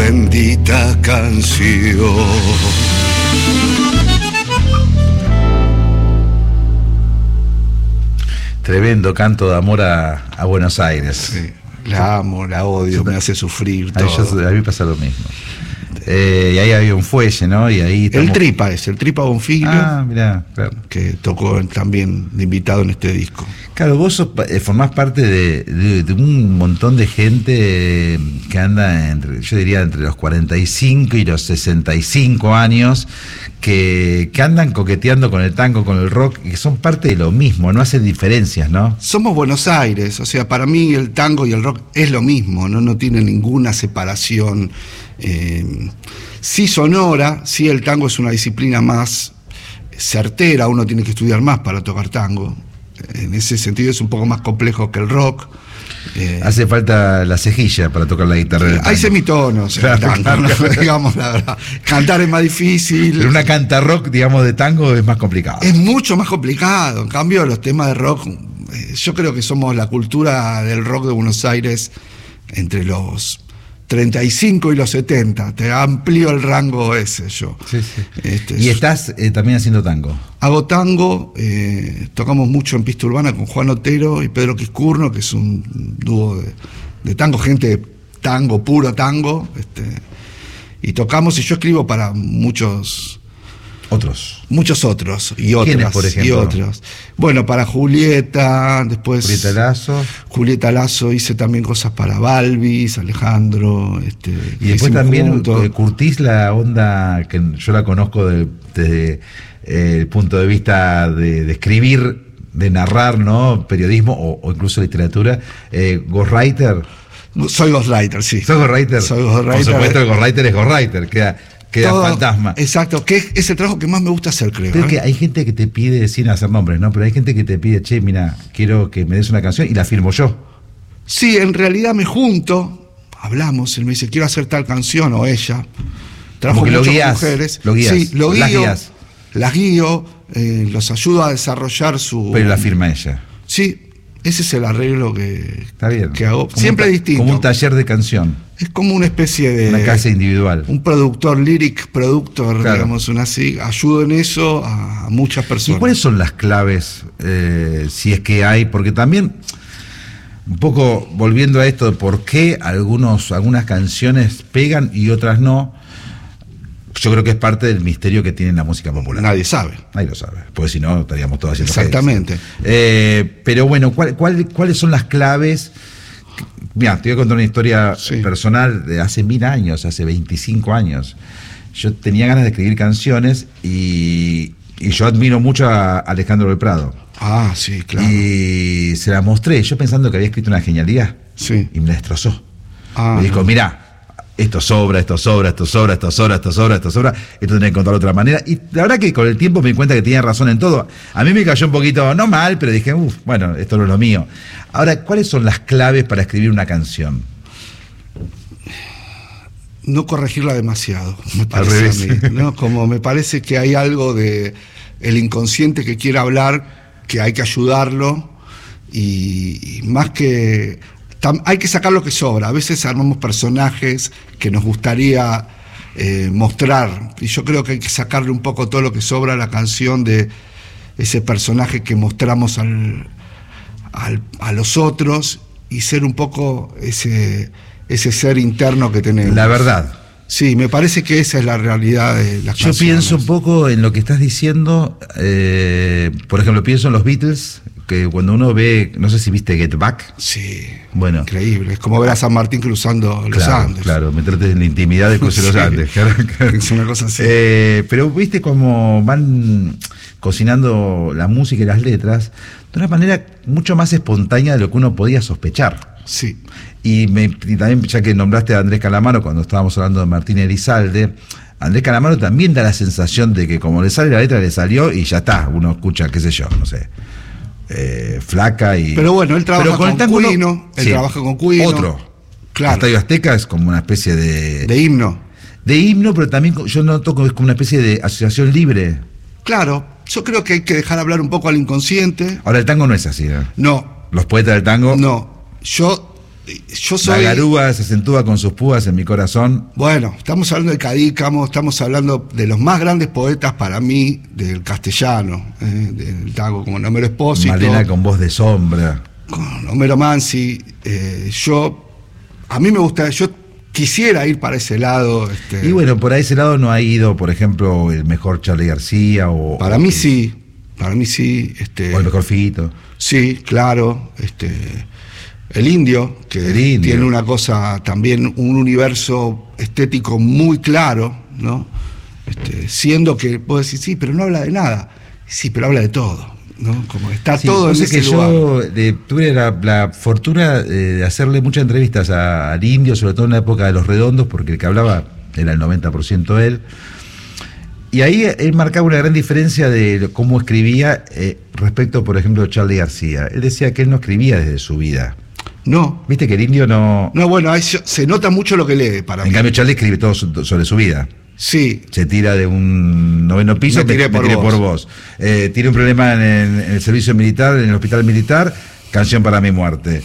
bendita canción. Tremendo canto de amor a Buenos Aires. Sí, la amo, la odio, me hace sufrir todo. A mí pasa lo mismo. Y ahí había un fuelle, ¿no? Y ahí el Tripa Bonfiglio. Mirá, claro. Que tocó también de invitado en este disco. Claro, vos formás parte de un montón de gente que anda yo diría entre los 45 y los 65 años, que andan coqueteando con el tango, con el rock, y que son parte de lo mismo, no hacen diferencias, ¿no? Somos Buenos Aires, o sea, para mí el tango y el rock es lo mismo, no tiene ninguna separación. Sí sonora, sí el tango es una disciplina más certera, uno tiene que estudiar más para tocar tango. En ese sentido es un poco más complejo que el rock. Hace falta la cejilla para tocar la guitarra. Hay semitonos en el tango, digamos la verdad. Cantar es más difícil. Pero una canta rock, digamos, de tango es más complicado. Es mucho más complicado. En cambio, los temas de rock, yo creo que somos la cultura del rock de Buenos Aires entre los 35 y los 70, te amplío el rango ese yo. Sí. ¿Y estás también haciendo tango? Hago tango, tocamos mucho en pista urbana con Juan Otero y Pedro Quiscurno, que es un dúo de tango, gente de tango, puro tango, y tocamos, y yo escribo para muchos otros y otras. ¿Quiénes, por ejemplo? Y otros. Bueno, para Julieta, después Julieta Lazo, hice también cosas para Balvis, Alejandro, y después también curtís la onda que yo la conozco desde el punto de vista de escribir, de narrar, ¿no? Periodismo o incluso literatura. Ghostwriter. Soy ghostwriter, sí. ¿Sos ghostwriter? Soy ghostwriter. Por supuesto, el ghostwriter es ghostwriter, queda todo, fantasma. Exacto, que es el trabajo que más me gusta hacer, creo. Creo que hay gente que te pide, sin hacer nombres, ¿no? Pero hay gente que te pide, che, mira, quiero que me des una canción y la firmo yo. Sí, en realidad me junto, hablamos, él me dice, quiero hacer tal canción, o ella. Trabajo mucho con mujeres. Lo guías. Sí, lo guío. Las guío, los ayudo a desarrollar su... Pero la firma ella. Sí, ese es el arreglo Está bien. Que hago. Siempre distinto. Como un taller de canción. Es como una especie de... Una casa individual. Un productor, lyric productor, claro. Digamos, así. Ayudo en eso a muchas personas. ¿Y cuáles son las claves, si es que hay? Porque también, un poco volviendo a esto de por qué algunas canciones pegan y otras no, yo creo que es parte del misterio que tiene la música popular. Nadie sabe. Nadie lo sabe, porque si no estaríamos todos haciendo exactamente. Pero bueno, ¿cuáles son las claves? Mira, te voy a contar una historia personal de hace 1000 años, hace 25 años. Yo tenía ganas de escribir canciones y yo admiro mucho a Alejandro del Prado. Ah, sí, claro. Y se la mostré, yo pensando que había escrito una genialidad. Sí. Y me la destrozó. Me dijo, mirá, esto sobra, esto tenés que encontrar de otra manera. Y la verdad que con el tiempo me di cuenta que tenía razón en todo. A mí me cayó un poquito, no mal, pero dije, bueno, esto no es lo mío. Ahora, ¿cuáles son las claves para escribir una canción? No corregirla demasiado, me parece. Al revés. A mí, ¿no? Como me parece que hay algo de el inconsciente que quiere hablar, que hay que ayudarlo, y más que... Hay que sacar lo que sobra. A veces armamos personajes que nos gustaría mostrar, y yo creo que hay que sacarle un poco todo lo que sobra a la canción de ese personaje que mostramos a los otros, y ser un poco ese ser interno que tenemos. La verdad. Sí, me parece que esa es la realidad de las canciones. Yo pienso un poco en lo que estás diciendo, por ejemplo, pienso en los Beatles, que cuando uno ve, no sé si viste Get Back. Sí, bueno, increíble, es como ver a San Martín cruzando los Andes. Claro, meterte en la intimidad de cruzar los Andes. Es una cosa así. Pero viste cómo van cocinando la música y las letras de una manera mucho más espontánea de lo que uno podía sospechar. Sí. Y también, ya que nombraste a Andrés Calamaro cuando estábamos hablando de Martín Elizalde, Andrés Calamaro también da la sensación de que como le sale la letra, le salió y ya está, uno escucha, qué sé yo, no sé, Flaca y... Pero bueno, él trabaja con Cuino, trabaja con Cuino. Otro. Claro. Estadio Azteca es como una especie de... De himno. De himno, pero también yo noto que es como una especie de asociación libre. Claro, yo creo que hay que dejar hablar un poco al inconsciente. Ahora, el tango no es así, ¿no? No. Los poetas del tango... No, yo yo soy... La garúa se acentúa con sus púas en mi corazón. Bueno, estamos hablando de Cadícamo, estamos hablando de los más grandes poetas para mí del castellano, del tango, como Homero Espósito. Malena con voz de sombra. Con Homero Mansi. A mí me gusta, yo quisiera ir para ese lado. Y bueno, por ese lado no ha ido, por ejemplo, el mejor Charly García o... Para mí sí. O el mejor Fito. Sí, claro. El Indio, que tiene una cosa, también un universo estético muy claro, ¿no? Siendo que puedo decir, sí, pero no habla de nada. Sí, pero habla de todo, ¿no? Como está todo en ese lugar. Yo tuve la fortuna de hacerle muchas entrevistas al Indio, sobre todo en la época de Los Redondos, porque el que hablaba era el 90% él. Y ahí él marcaba una gran diferencia de cómo escribía respecto, por ejemplo, de Charly García. Él decía que él no escribía desde su vida. No. Viste que el Indio no... No, bueno, ahí se nota mucho lo que lee para mí. En cambio, Charly escribe todo sobre su vida. Sí. Se tira de un 9º piso, me tiré por vos. Tiene un problema en el servicio militar, en el hospital militar, canción para mi muerte.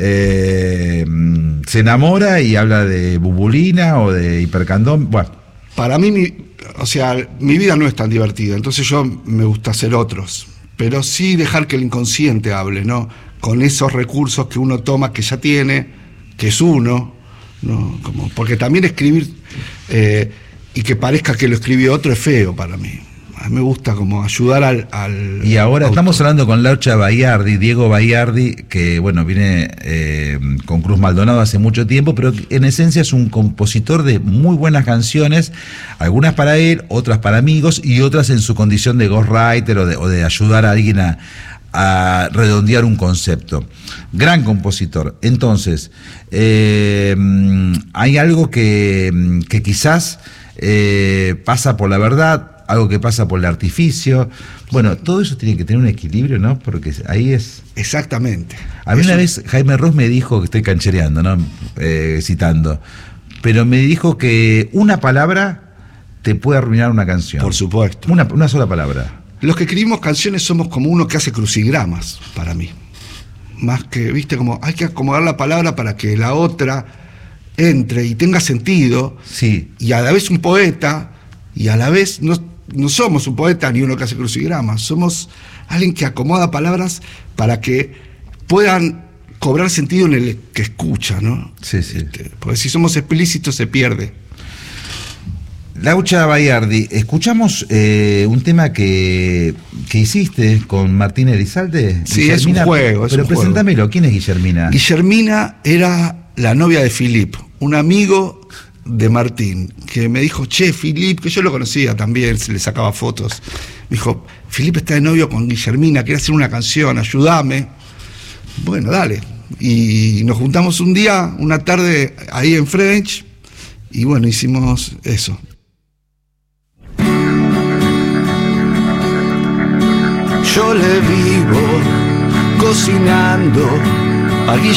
Se enamora y habla de bubulina o de hipercandón. Bueno. Para mí, mi vida no es tan divertida, entonces yo me gusta hacer otros. Pero sí dejar que el inconsciente hable, ¿no? Con esos recursos que uno toma, que ya tiene, que es uno, ¿no? Porque también escribir y que parezca que lo escribió otro es feo para mí. A mí me gusta como ayudar al y ahora autor. Estamos hablando con Laucha Baiardi, Diego Baiardi, que bueno, viene con Cruz Maldonado hace mucho tiempo, pero en esencia es un compositor de muy buenas canciones, algunas para él, otras para amigos y otras en su condición de ghostwriter o de ayudar a alguien a redondear un concepto. Gran compositor. Entonces, hay algo que quizás pasa por la verdad, algo que pasa por el artificio. Bueno, todo eso tiene que tener un equilibrio, ¿no? Porque ahí es... Exactamente. A mí una vez Jaime Ross me dijo, que estoy canchereando, ¿no? Citando, pero me dijo que una palabra te puede arruinar una canción. Por supuesto. Una sola palabra. Los que escribimos canciones somos como uno que hace crucigramas, para mí. Más que, viste, como hay que acomodar la palabra para que la otra entre y tenga sentido. Sí. Y a la vez un poeta, y a la vez no somos un poeta ni uno que hace crucigramas, somos alguien que acomoda palabras para que puedan cobrar sentido en el que escucha, ¿no? Sí. Porque si somos explícitos se pierde. Laucha Baiardi, escuchamos un tema que hiciste con Martín Elizalde. Sí, es un juego. Pero presentámelo, ¿quién es Guillermina? Guillermina era la novia de Philip, un amigo de Martín, que me dijo, che, Philip, que yo lo conocía también, se le sacaba fotos. Me dijo, Philip está de novio con Guillermina, quiere hacer una canción, ayúdame. Bueno, dale. Y nos juntamos un día, una tarde, ahí en French, y bueno, hicimos eso. Yo le vivo cocinando a